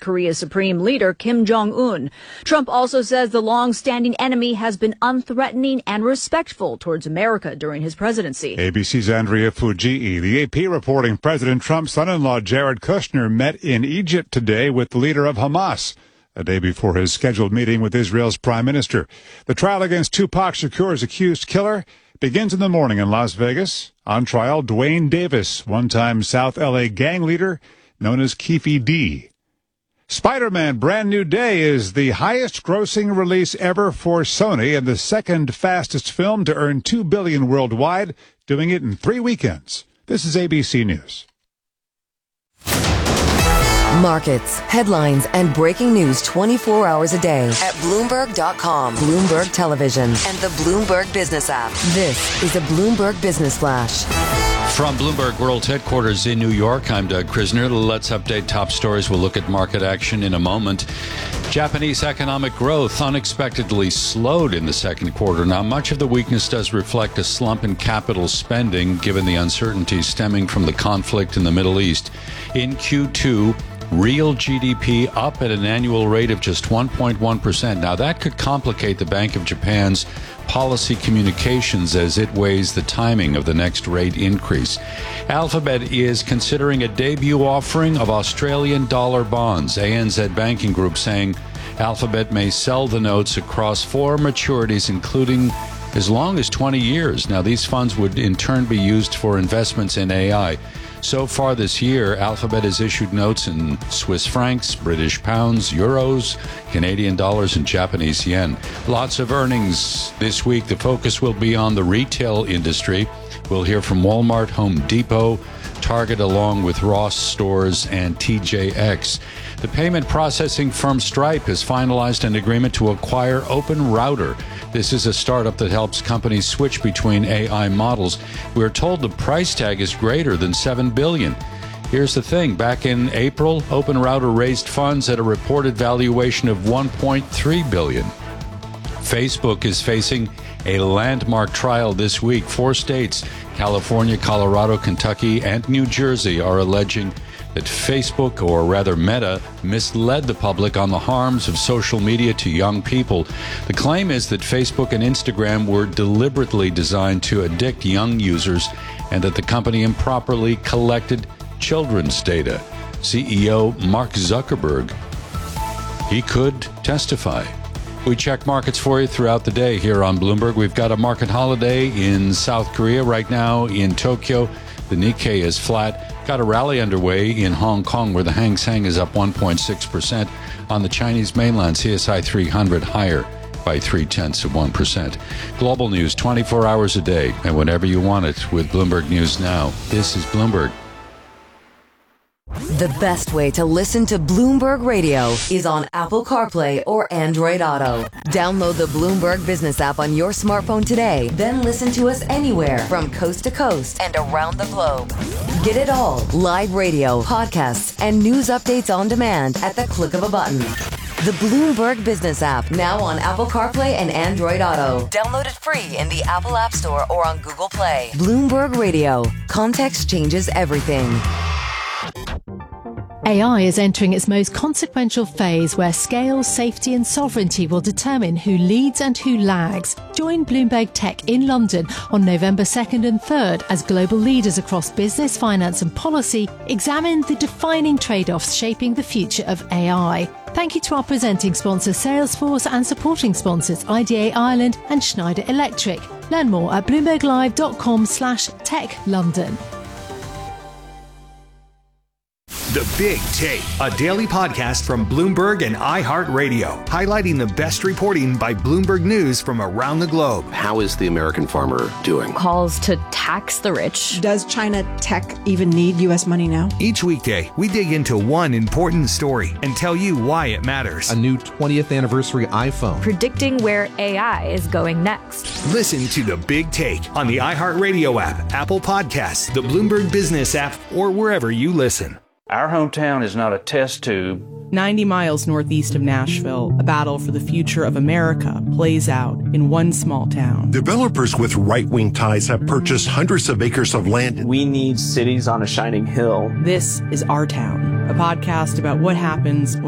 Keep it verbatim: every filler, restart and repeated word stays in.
Korea's supreme leader, Kim Jong-un. Trump also says the long-standing enemy has been unthreatening and respectful towards America during his presidency. A B C's Andrea Fujii. The A P reporting President Trump's son-in-law Jared Kushner met in Egypt today with the leader of Hamas, a day before his scheduled meeting with Israel's prime minister. The trial against Tupac Shakur's accused killer begins in the morning in Las Vegas. On trial, Dwayne Davis, one-time South L A gang leader known as Keefe D. Spider-Man Brand New Day is the highest-grossing release ever for Sony and the second fastest film to earn two billion dollars worldwide, doing it in three weekends. This is A B C News. Markets, headlines, and breaking news twenty-four hours a day at Bloomberg dot com, Bloomberg Television, and the Bloomberg Business app. This is a Bloomberg Business Flash. From Bloomberg World Headquarters in New York, I'm Doug Krisner. Let's update top stories. We'll look at market action in a moment. Japanese economic growth unexpectedly slowed in the second quarter. Now, much of the weakness does reflect a slump in capital spending, given the uncertainties stemming from the conflict in the Middle East. In Q two, real G D P up at an annual rate of just one point one percent. Now, that could complicate the Bank of Japan's policy communications as it weighs the timing of the next rate increase. Alphabet is considering a debut offering of Australian dollar bonds. A N Z Banking Group saying Alphabet may sell the notes across four maturities, including as long as twenty years. Now, these funds would in turn be used for investments in A I. So far this year, Alphabet has issued notes in Swiss francs, British pounds, euros, Canadian dollars, and Japanese yen. Lots of earnings this week. The focus will be on the retail industry. We'll hear from Walmart, Home Depot, Target, along with Ross Stores and T J X. The payment processing firm Stripe has finalized an agreement to acquire OpenRouter. This is a startup that helps companies switch between A I models. We're told the price tag is greater than seven billion dollars. Here's the thing. Back in April, OpenRouter raised funds at a reported valuation of one point three billion dollars. Facebook is facing a landmark trial this week. Four states, California, Colorado, Kentucky, and New Jersey, are alleging that Facebook, or rather Meta, misled the public on the harms of social media to young people. The claim is that Facebook and Instagram were deliberately designed to addict young users and that the company improperly collected children's data. C E O Mark Zuckerberg, he could testify. We check markets for you throughout the day here on Bloomberg. We've got a market holiday in South Korea right now. In Tokyo, the Nikkei is flat. Got a rally underway in Hong Kong where the Hang Seng is up one point six percent. On the Chinese mainland, C S I three hundred higher by three-tenths of one percent. Global news twenty-four hours a day and whenever you want it with Bloomberg News Now. This is Bloomberg. The best way to listen to Bloomberg Radio is on Apple CarPlay or Android Auto. Download the Bloomberg Business app on your smartphone today, then listen to us anywhere from coast to coast and around the globe. Get it all, live radio, podcasts, and news updates on demand at the click of a button. The Bloomberg Business app, now on Apple CarPlay and Android Auto. Download it free in the Apple App Store or on Google Play. Bloomberg Radio. Context changes everything. A I is entering its most consequential phase where scale, safety and sovereignty will determine who leads and who lags. Join Bloomberg Tech in London on November second and third as global leaders across business, finance and policy examine the defining trade-offs shaping the future of A I. Thank you to our presenting sponsors Salesforce and supporting sponsors I D A Ireland and Schneider Electric. Learn more at bloomberglive.com slash tech London. The Big Take, a daily podcast from Bloomberg and iHeartRadio, highlighting the best reporting by Bloomberg News from around the globe. How is the American farmer doing? Calls to tax the rich. Does China tech even need U S money now? Each weekday, we dig into one important story and tell you why it matters. A new twentieth anniversary iPhone. Predicting where A I is going next. Listen to The Big Take on the iHeartRadio app, Apple Podcasts, the Bloomberg Business app, or wherever you listen. Our hometown is not a test tube. ninety miles northeast of Nashville, a battle for the future of America plays out in one small town. Developers with right-wing ties have purchased hundreds of acres of land. We need cities on a shining hill. This is Our Town, a podcast about what happens